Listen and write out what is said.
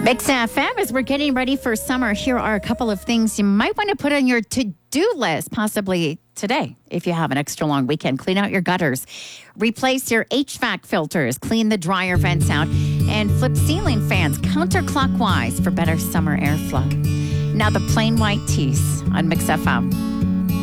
Mix FM, as we're getting ready for summer, here are a couple of things you might want to put on your to-do list, possibly today, if you have an extra long weekend. Clean out your gutters, replace your HVAC filters, clean the dryer vents out, and flip ceiling fans counterclockwise for better summer airflow. Now the Plain White Tees on Mix FM.